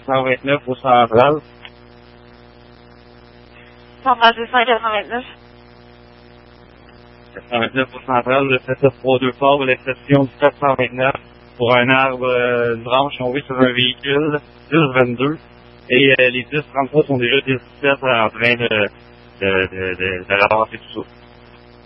429 au central. Central 289. 429 au central, le 7932 Fort, l'exception du 429 pour un arbre, une branche tombée sur un véhicule, 1022. Et les 1033 sont déjà 17 en train de ramasser tout ça.